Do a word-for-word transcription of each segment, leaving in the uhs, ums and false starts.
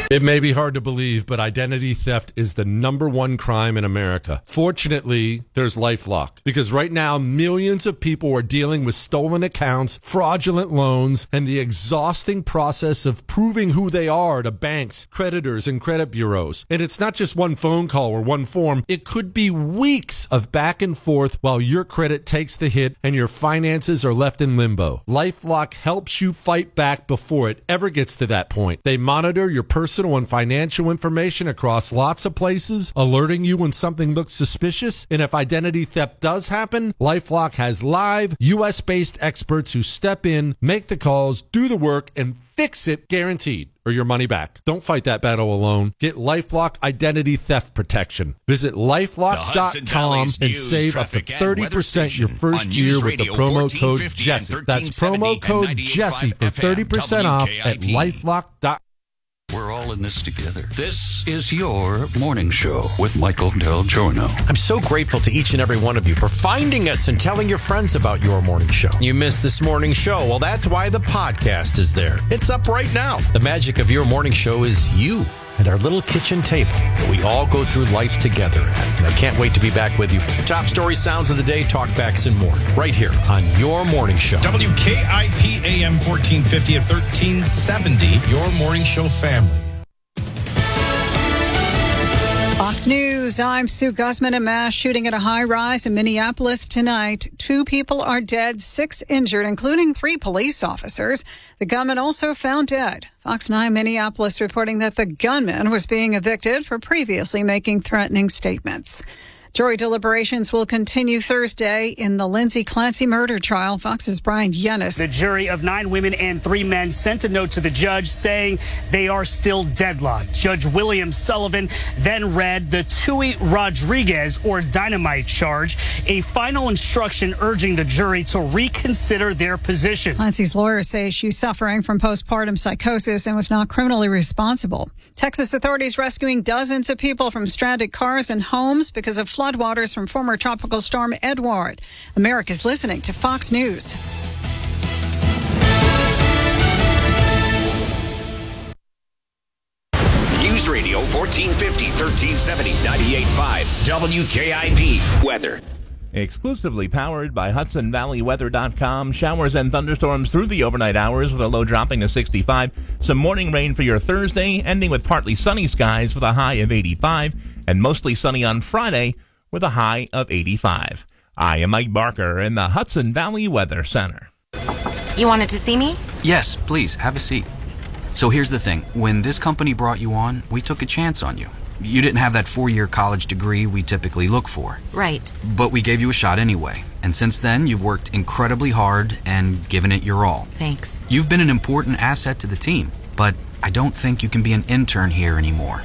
It may be hard to believe, but identity theft is the number one crime in America. Fortunately, there's LifeLock, because right now, millions of people are dealing with stolen accounts, fraudulent loans, and the exhausting process of proving who they are to banks, creditors, and credit bureaus. And it's not just one phone call or one form. It could be weeks of back and forth while your credit takes the hit and your finances are left in limbo. LifeLock helps you fight back before it ever gets to that point. They monitor your personal and financial information across lots of places, alerting you when something looks suspicious. And if identity theft does happen, LifeLock has live U S-based experts who step in, make the calls, do the work, and fix it guaranteed, or your money back. Don't fight that battle alone. Get LifeLock Identity Theft Protection. Visit LifeLock dot com and save up to thirty percent your first year with the promo code Jesse. That's promo code Jesse for thirty percent off at LifeLock dot com. We're all in this together. This is your morning show with Michael Del Giorno. I'm so grateful to each and every one of you for finding us and telling your friends about your morning show. You missed this morning show. Well, that's why the podcast is there. It's up right now. The magic of your morning show is you and our little kitchen table that we all go through life together at. And I can't wait to be back with you. Top story, sounds of the day, talkbacks, and more. Right here on your morning show. W K I P A M fourteen fifty at thirteen seventy. Your morning show family. Fox News, I'm Sue Guzman. A mass shooting at a high-rise in Minneapolis tonight. Two people are dead, six injured, including three police officers. The gunman also found dead. Fox nine Minneapolis reporting that the gunman was being evicted for previously making threatening statements. Jury deliberations will continue Thursday in the Lindsay Clancy murder trial. Fox's Brian Yennis. The jury of nine women and three men sent a note to the judge saying they are still deadlocked. Judge William Sullivan then read the Tui Rodriguez or dynamite charge, a final instruction urging the jury to reconsider their positions. Clancy's lawyers say she's suffering from postpartum psychosis and was not criminally responsible. Texas authorities rescuing dozens of people from stranded cars and homes because of floodwaters from former tropical storm Edward. America's listening to Fox News. News Radio fourteen fifty, thirteen seventy, ninety-eight point five W K I P weather. Exclusively powered by Hudson Valley Weather dot com. Showers and thunderstorms through the overnight hours with a low dropping to sixty-five. Some morning rain for your Thursday, ending with partly sunny skies with a high of eighty-five. And mostly sunny on Friday with a high of eighty-five. I am Mike Barker in the Hudson Valley Weather Center. You wanted to see me? Yes, please, have a seat. So here's the thing. When this company brought you on, we took a chance on you. You didn't have that four-year college degree we typically look for. Right. But we gave you a shot anyway. And since then, you've worked incredibly hard and given it your all. Thanks. You've been an important asset to the team, but I don't think you can be an intern here anymore.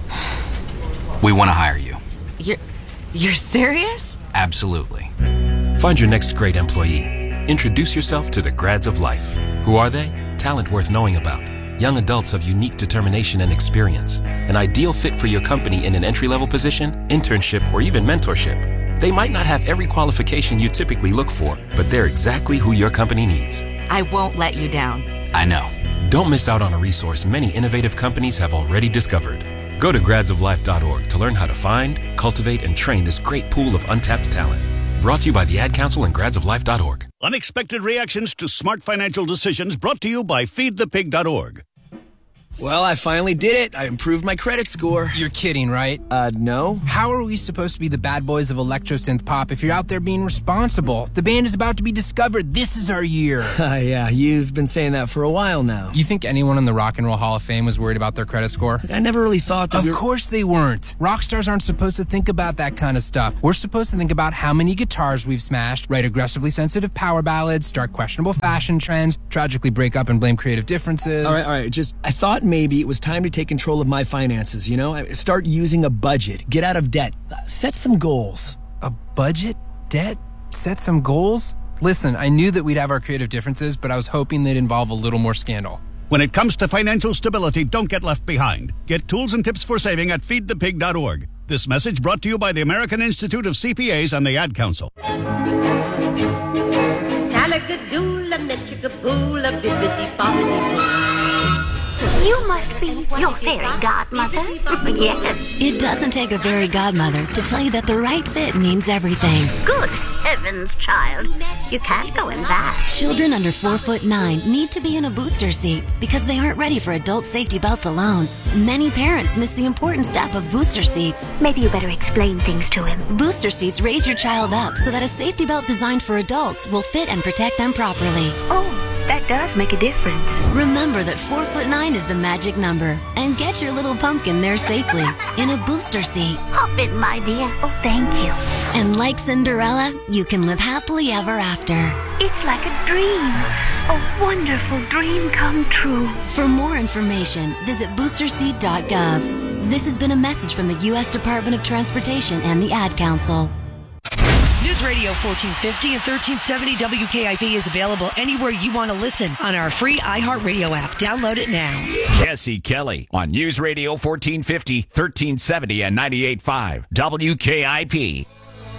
We want to hire you. You're, you're serious? Absolutely. Find your next great employee. Introduce yourself to the Grads of Life. Who are they? Talent worth knowing about. Young adults of unique determination and experience. An ideal fit for your company in an entry-level position, internship, or even mentorship. They might not have every qualification you typically look for, but they're exactly who your company needs. I won't let you down. I know. Don't miss out on a resource many innovative companies have already discovered. Go to grads of life dot org to learn how to find, cultivate, and train this great pool of untapped talent. Brought to you by the Ad Council and grads of life dot org. Unexpected reactions to smart financial decisions brought to you by feed the pig dot org. Well, I finally did it. I improved my credit score. You're kidding, right? Uh, no. How are we supposed to be the bad boys of electro-synth pop if you're out there being responsible? The band is about to be discovered. This is our year. Uh, yeah, you've been saying that for a while now. You think anyone in the Rock and Roll Hall of Fame was worried about their credit score? I never really thought that Of we were... course they weren't. Rock stars aren't supposed to think about that kind of stuff. We're supposed to think about how many guitars we've smashed, write aggressively sensitive power ballads, start questionable fashion trends, tragically break up and blame creative differences. All right, all right, just, I thought maybe it was time to take control of my finances, you know? Start using a budget, get out of debt, set some goals. A budget? Debt? Set some goals? Listen, I knew that we'd have our creative differences, but I was hoping they'd involve a little more scandal. When it comes to financial stability, don't get left behind. Get tools and tips for saving at feed the pig dot org. This message brought to you by the American Institute of C P As and the Ad Council. Salagadoola, metricaboola, bibbidi bobbidi boo. You must be your fairy godmother. Yes. It doesn't take a fairy godmother to tell you that the right fit means everything. Good heavens, child. You can't go in that. Children under four foot nine need to be in a booster seat because they aren't ready for adult safety belts alone. Many parents miss the important step of booster seats. Maybe you better explain things to him. Booster seats raise your child up so that a safety belt designed for adults will fit and protect them properly. Oh. That does make a difference. Remember that four foot nine is the magic number, and get your little pumpkin there safely in a booster seat. Hop in, my dear. Oh, thank you. And like Cinderella, you can live happily ever after. It's like a dream, a wonderful dream come true. For more information, visit booster seat dot gov. This has been a message from the U S Department of Transportation and the Ad Council. News Radio fourteen fifty and thirteen seventy W K I P is available anywhere you want to listen on our free iHeartRadio app. Download it now. Jesse Kelly on News Radio fourteen fifty, thirteen seventy, and ninety-eight point five W K I P.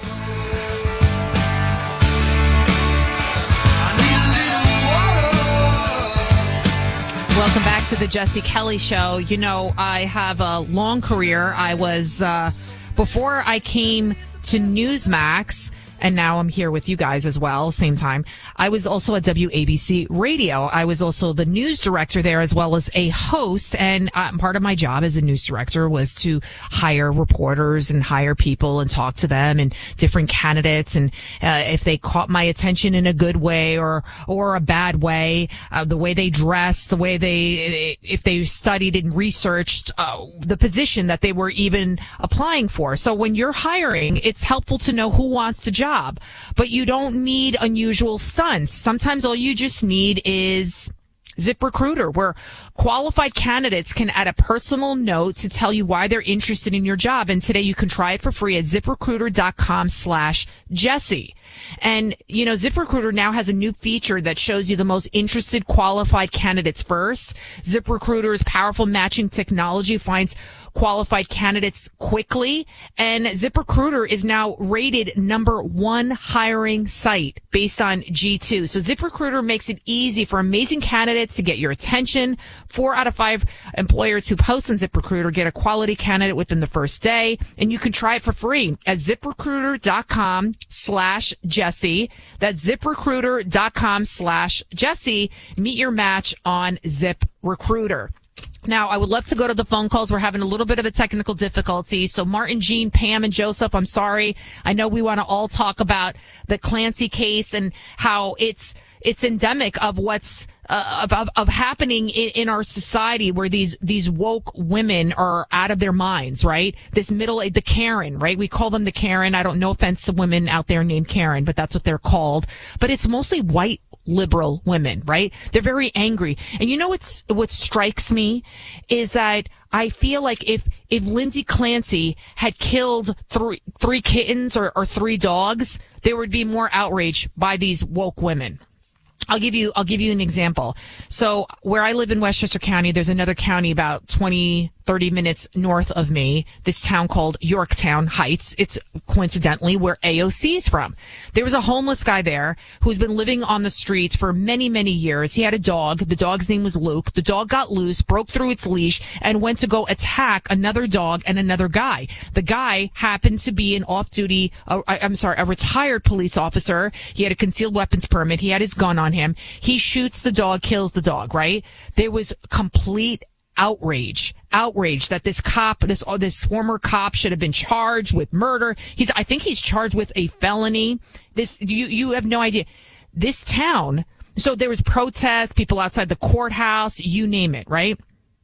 Welcome back to the Jesse Kelly Show. You know, I have a long career. I was, uh, before I came to Newsmax, and now I'm here with you guys as well, same time. I was also at W A B C Radio. I was also the news director there as well as a host. And uh, part of my job as a news director was to hire reporters and hire people and talk to them and different candidates. And uh, if they caught my attention in a good way or or a bad way, uh, the way they dressed, the way they, if they studied and researched uh, the position that they were even applying for. So when you're hiring, it's helpful to know who wants to job. Job, but you don't need unusual stunts. Sometimes all you just need is ZipRecruiter, where qualified candidates can add a personal note to tell you why they're interested in your job. And today you can try it for free at ZipRecruiter.com slash Jesse. And, you know, ZipRecruiter now has a new feature that shows you the most interested qualified candidates first. ZipRecruiter's powerful matching technology finds qualified candidates quickly, and ZipRecruiter is now rated number one hiring site based on G two. So ZipRecruiter makes it easy for amazing candidates to get your attention. Four out of five employers who post on ZipRecruiter get a quality candidate within the first day, and you can try it for free at ZipRecruiter.com slash Jesse. That's ZipRecruiter.com slash Jesse. Meet your match on ZipRecruiter. Now, I would love to go to the phone calls. We're having a little bit of a technical difficulty. So Martin, Jean, Pam, and Joseph, I'm sorry. I know we want to all talk about the Clancy case and how it's it's endemic of what's uh, of, of of happening in, in our society, where these these woke women are out of their minds, right? This middle, the Karen, right? We call them the Karen. I don't, no offense to women out there named Karen, but that's what they're called. But it's mostly white liberal women, right? They're very angry. And you know what's what strikes me is that I feel like if if Lindsay Clancy had killed three three kittens or, or three dogs, there would be more outrage by these woke women. I'll give you I'll give you an example. So where I live in Westchester County, there's another county about twenty, thirty minutes north of me, this town called Yorktown Heights. It's coincidentally where A O C is from. There was a homeless guy there who's been living on the streets for many, many years. He had a dog. The dog's name was Luke. The dog got loose, broke through its leash, and went to go attack another dog and another guy. The guy happened to be an off-duty, uh, I'm sorry, a retired police officer. He had a concealed weapons permit. He had his gun on him. He shoots the dog, kills the dog, right? There was complete outrage, outrage that this cop, this uh, this former cop should have been charged with murder. He's, I think he's charged with a felony. This, you, you have no idea. This town, so there was protests, people outside the courthouse, you name it, right?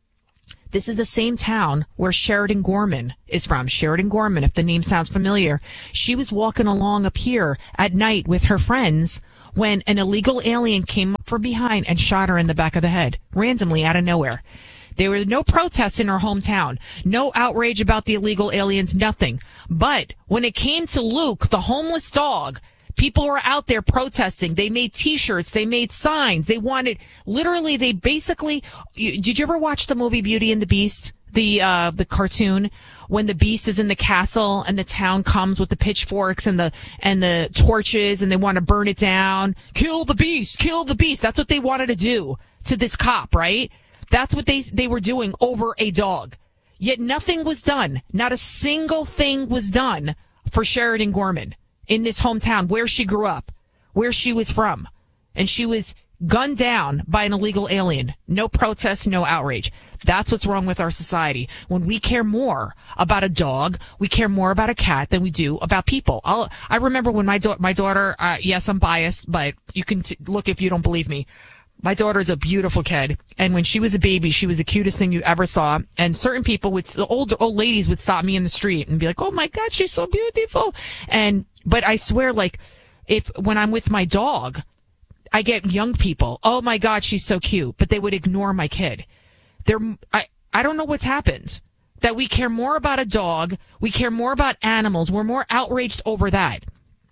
This is the same town where Sheridan Gorman is from. Sheridan Gorman, if the name sounds familiar. She was walking along up here at night with her friends when an illegal alien came up from behind and shot her in the back of the head, randomly out of nowhere. There were no protests in her hometown, no outrage about the illegal aliens, nothing. But when it came to Luke, the homeless dog, people were out there protesting. They made T-shirts. They made signs. They wanted, literally, they basically, did you ever watch the movie Beauty and the Beast? The, uh, the cartoon, when the beast is in the castle and the town comes with the pitchforks and the, and the torches and they want to burn it down. Kill the beast, kill the beast. That's what they wanted to do to this cop, right? That's what they they were doing over a dog. Yet nothing was done. Not a single thing was done for Sheridan Gorman in this hometown where she grew up, where she was from. And she was gunned down by an illegal alien. No protest, no outrage. That's what's wrong with our society. When we care more about a dog, we care more about a cat than we do about people. I'll, I remember when my, da- my daughter, uh, yes, I'm biased, but you can t- look if you don't believe me. My daughter's a beautiful kid. And when she was a baby, she was the cutest thing you ever saw. And certain people would, the old, old ladies would stop me in the street and be like, oh my God, she's so beautiful. And, but I swear, like, if, when I'm with my dog, I get young people, oh my God, she's so cute, but they would ignore my kid. They're, I, I don't know what's happened. That we care more about a dog, we care more about animals, we're more outraged over that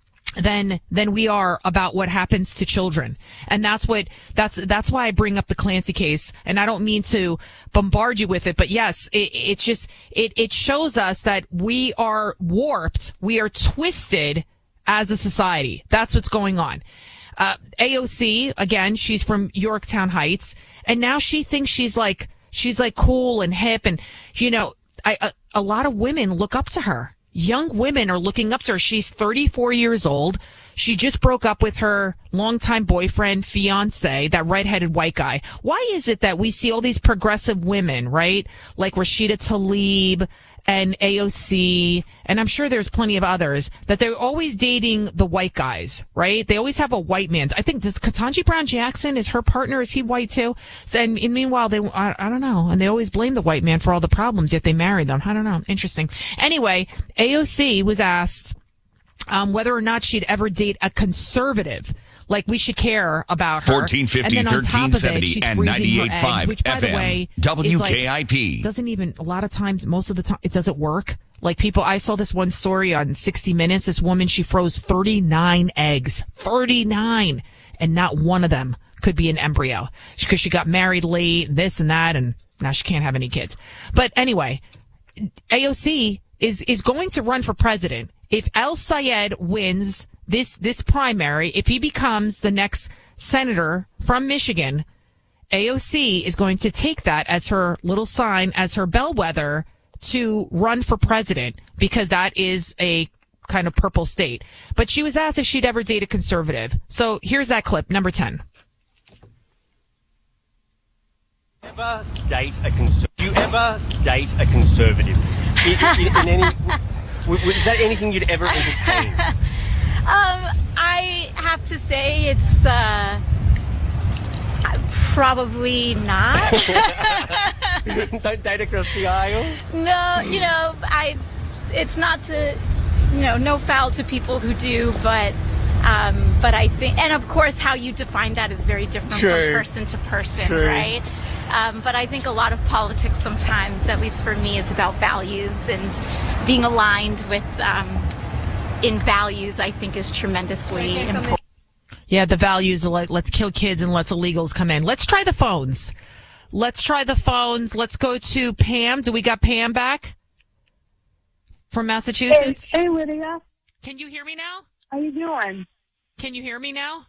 than than we are about what happens to children. And that's what that's that's why I bring up the Clancy case. And I don't mean to bombard you with it, but yes, it, it's just it it shows us that we are warped, we are twisted as a society. That's what's going on. Uh, A O C, again, she's from Yorktown Heights, and now she thinks she's like, she's like cool and hip, and, you know, I, a, a lot of women look up to her. Young women are looking up to her. She's thirty-four years old. She just broke up with her longtime boyfriend, fiance, that redheaded white guy. Why is it that we see all these progressive women, right? Like Rashida Tlaib and A O C, and I'm sure there's plenty of others, that they're always dating the white guys, right? They always have a white man. I think, does Ketanji Brown Jackson, is her partner, is he white too? So, and, and meanwhile, they, I, I don't know, and they always blame the white man for all the problems, yet they marry them. I don't know. Interesting. Anyway, A O C was asked um, whether or not she'd ever date a conservative. Like, we should care about her. fourteen fifty, thirteen seventy, and ninety-eight point five which, by F the M. way, W K I P. Like, doesn't even, a lot of times, most of the time, it doesn't work. Like, people, I saw this one story on sixty minutes. This woman, she froze thirty-nine eggs. thirty-nine! And not one of them could be an embryo. Because she got married late, this and that, and now she can't have any kids. But anyway, A O C is, is going to run for president. If El Sayed wins this this primary, if he becomes the next senator from Michigan, A O C is going to take that as her little sign, as her bellwether to run for president, because that is a kind of purple state. But she was asked if she'd ever date a conservative. So here's that clip, number ten. Ever date a conser- Do you ever date a conservative? In, in, in any, w- w- is that anything you'd ever entertain? Um, I have to say it's uh, probably not. Don't date across the aisle? No, you know, I. It's not to, you know, no foul to people who do, but um, but I think, and of course, how you define that is very different True. from person to person, True. right? Um, but I think a lot of politics sometimes, at least for me, is about values, and being aligned with. Um, in values, I think is tremendously important. Yeah, the values are like, let's kill kids and let's illegals come in. Let's try the phones. Let's try the phones. Let's go to Pam. Do we got Pam back from Massachusetts? Hey, hey Lydia. Can you hear me now? How you doing? Can you hear me now?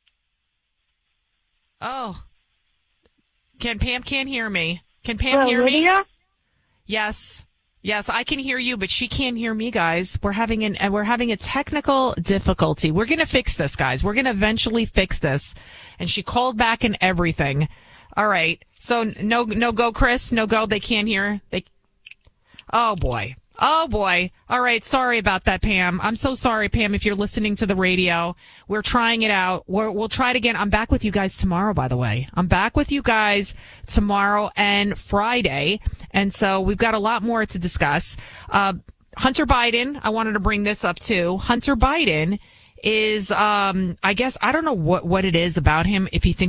Oh. Can Pam can't hear me. Can Pam Hello, hear me? Lydia? Yes. Yes, I can hear you, but she can't hear me, guys. We're having an and we're having a technical difficulty. We're gonna fix this, guys. We're gonna eventually fix this. And she called back and everything. All right. So no, no go, Chris. No go. They can't hear. They. Oh boy. Oh boy. All right. Sorry about that, Pam. I'm so sorry, Pam. If you're listening to the radio, we're trying it out. We're, we'll try it again. I'm back with you guys tomorrow, by the way. I'm back with you guys tomorrow and Friday. And so we've got a lot more to discuss. Uh, Hunter Biden, I wanted to bring this up too. Hunter Biden is, um, I guess, I don't know what, what it is about him. If he thinks